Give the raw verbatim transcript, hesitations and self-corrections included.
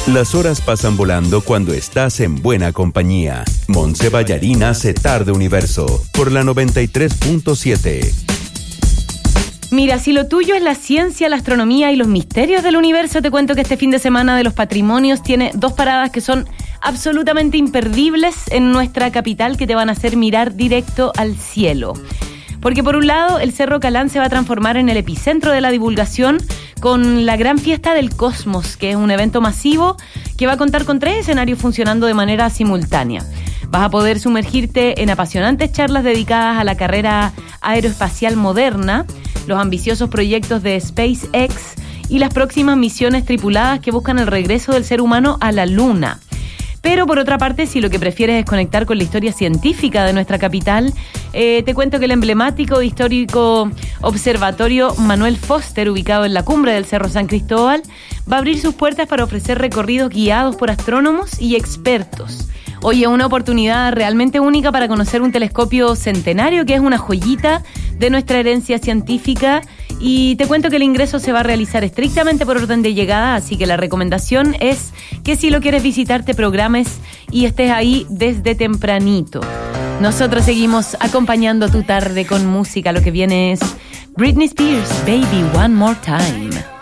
Las horas pasan volando cuando estás en buena compañía. Montse Ballarín hace Tarde Universo por la noventa y tres punto siete. Mira, si lo tuyo es la ciencia, la astronomía y los misterios del universo, te cuento que este fin de semana de los patrimonios tiene dos paradas que son absolutamente imperdibles en nuestra capital, que te van a hacer mirar directo al cielo. Porque por un lado, el Cerro Calán se va a transformar en el epicentro de la divulgación con la Gran Fiesta del Cosmos, que es un evento masivo que va a contar con tres escenarios funcionando de manera simultánea. Vas a poder sumergirte en apasionantes charlas dedicadas a la carrera aeroespacial moderna, los ambiciosos proyectos de SpaceX y las próximas misiones tripuladas que buscan el regreso del ser humano a la Luna. Pero por otra parte, si lo que prefieres es conectar con la historia científica de nuestra capital, eh, te cuento que el emblemático histórico observatorio Manuel Foster, ubicado en la cumbre del Cerro San Cristóbal, va a abrir sus puertas para ofrecer recorridos guiados por astrónomos y expertos. Oye, una oportunidad realmente única para conocer un telescopio centenario que es una joyita de nuestra herencia científica, y te cuento que el ingreso se va a realizar estrictamente por orden de llegada, así que la recomendación es que si lo quieres visitar te programes y estés ahí desde tempranito. Nosotros seguimos acompañando tu tarde con música. Lo que viene es Britney Spears, Baby One More Time.